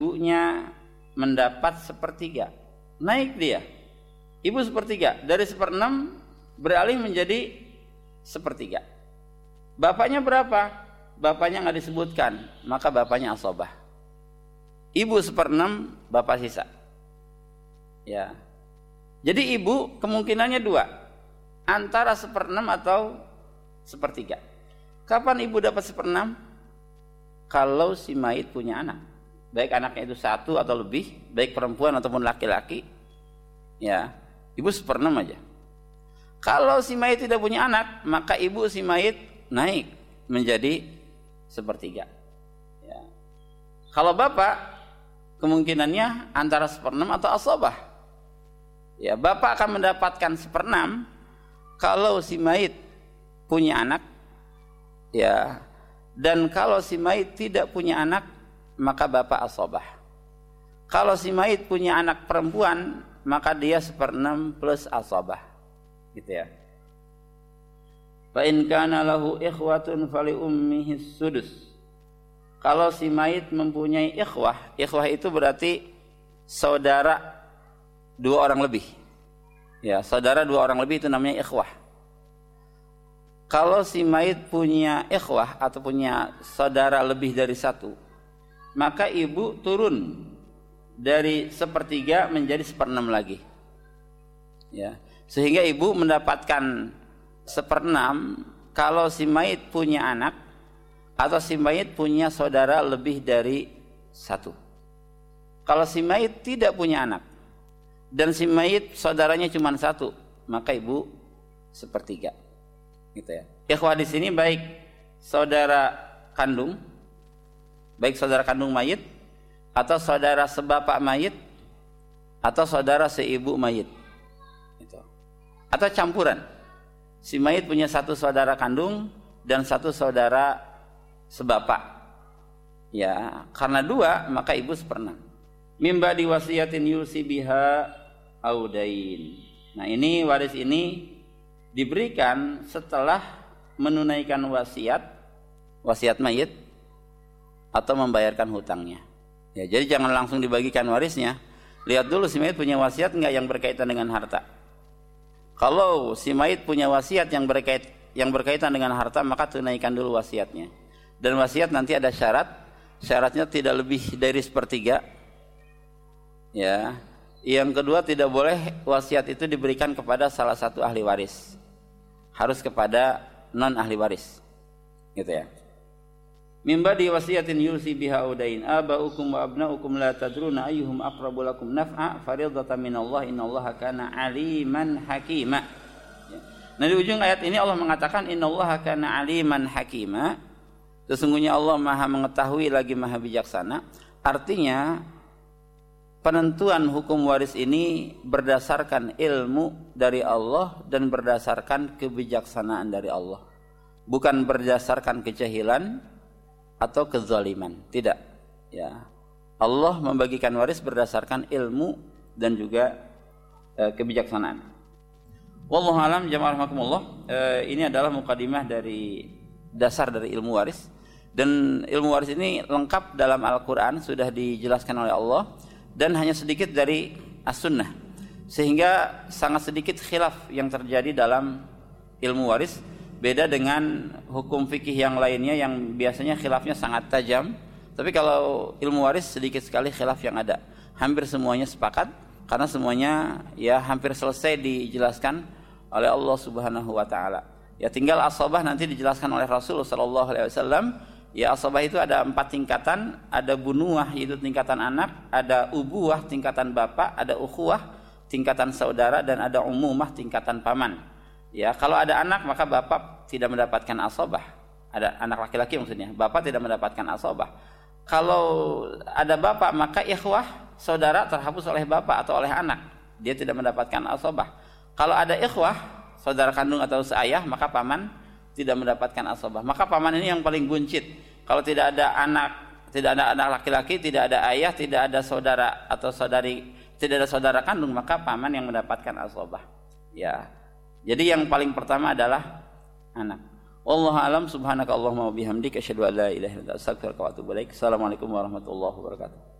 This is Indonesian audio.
ibunya mendapat sepertiga, naik dia. Ibu sepertiga, dari 1/6 beralih menjadi sepertiga. Bapaknya berapa? Bapaknya nggak disebutkan, maka bapaknya asobah. Ibu 1/6, bapak sisa. Ya. Jadi ibu kemungkinannya 2, antara 1/6 atau sepertiga. Kapan ibu dapat 1/6? Kalau si mayit punya anak, baik anaknya itu 1 atau lebih, baik perempuan ataupun laki-laki, ya, ibu 1/6 aja. Kalau si mayit tidak punya anak, maka ibu si mayit naik menjadi sepertiga. Ya. Kalau bapak, kemungkinannya antara 1/6 atau asobah. Ya, bapak akan mendapatkan 1/6 kalau si mayit punya anak, ya. Dan kalau si mayit tidak punya anak, maka bapak asobah. Kalau si mayit punya anak perempuan, maka dia 1/6 plus asobah, gitu ya. Fa in kana lahu ikhwatun fali ummihi sudus. Kalau si mayit mempunyai ikhwah, ikhwah itu berarti saudara 2 orang lebih. Ya, saudara 2 orang lebih itu namanya ikhwah. Kalau si mayit punya ikhwah atau punya saudara lebih dari 1, maka ibu turun dari 1/3 menjadi 1/6 lagi. Ya, sehingga ibu mendapatkan 1/6 kalau si mayit punya anak atau si mayit punya saudara lebih dari 1. Kalau si mayit tidak punya anak dan si mayit saudaranya cuma 1, maka ibu 1/3. Gitu ya. Ikhwah di sini baik saudara kandung, baik saudara kandung mayit atau saudara sebapak mayit atau saudara seibu mayit. Gitu. Atau campuran. Si mayit punya 1 saudara kandung dan 1 saudara sebapak. Ya, karena 2 maka ibu 1/6. Mimba diwasiyatin yusi biha audain. Nah, ini waris ini diberikan setelah menunaikan wasiat mayit atau membayarkan hutangnya. Ya, jadi jangan langsung dibagikan warisnya. Lihat dulu si mayit punya wasiat enggak yang berkaitan dengan harta. Kalau si mayit punya wasiat yang berkaitan dengan harta, maka tunaikan dulu wasiatnya. Dan wasiat nanti ada syaratnya tidak lebih dari 1/3. Ya. Yang kedua, tidak boleh wasiat itu diberikan kepada salah satu ahli waris. Harus kepada non ahli waris. Gitu ya. Mimba di wasiyatin yusi biha udain abaukum wa abnaukum la tadruna ayyuhum aqrabu lakum naf'a fariidatan minallah innallaha kana aliman hakima. Ya. Nah, di ujung ayat ini Allah mengatakan innallaha kana aliman hakima. Sesungguhnya Allah Maha mengetahui lagi Maha bijaksana. Artinya penentuan hukum waris ini berdasarkan ilmu dari Allah dan berdasarkan kebijaksanaan dari Allah. Bukan berdasarkan kejahilan atau kezaliman, tidak. Ya. Allah membagikan waris berdasarkan ilmu dan juga kebijaksanaan. Wallahu alam, jamaah rahimakumullah. Ini adalah mukadimah dari dasar dari ilmu waris, dan ilmu waris ini lengkap dalam Al-Qur'an, sudah dijelaskan oleh Allah. Dan hanya sedikit dari as-sunnah, sehingga sangat sedikit khilaf yang terjadi dalam ilmu waris. Beda dengan hukum fikih yang lainnya yang biasanya khilafnya sangat tajam. Tapi kalau ilmu waris sedikit sekali khilaf yang ada. Hampir semuanya sepakat karena semuanya ya hampir selesai dijelaskan oleh Allah Subhanahu wa taala. Ya tinggal asabah nanti dijelaskan oleh Rasulullah sallallahu alaihi wasallam. Ya, asabah itu ada 4 tingkatan, ada bunuah yaitu tingkatan anak, ada ubuah tingkatan bapak, ada ukhuwah tingkatan saudara, dan ada umumah tingkatan paman. Ya, kalau ada anak maka bapak tidak mendapatkan asabah. Ada anak laki-laki maksudnya, bapak tidak mendapatkan asabah. Kalau ada bapak maka ikhwah, saudara terhapus oleh bapak atau oleh anak, dia tidak mendapatkan asabah. Kalau ada ikhwah, saudara kandung atau seayah, maka paman tidak mendapatkan asabah. Maka paman ini yang paling buncit. Kalau tidak ada anak laki-laki, tidak ada ayah, tidak ada saudara atau saudari, tidak ada saudara kandung, maka paman yang mendapatkan asabah. Ya. Jadi yang paling pertama adalah anak. Wallahu a'lam. Subhanakallahumma wa bihamdika asyhadu an la ilaha illa anta astaghfiruka wa atubu ilaik. Assalamualaikum warahmatullahi wabarakatuh.